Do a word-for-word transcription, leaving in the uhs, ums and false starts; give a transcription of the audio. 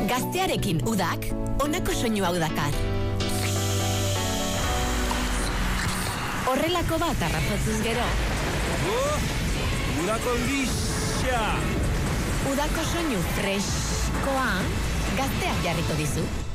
Gaztearekin udak, honako soinu hau dakar. Horrelako bat arrapatzuz gero. Oh, udako lixia! Udako soinu freskoa, gazteak jarriko dizu.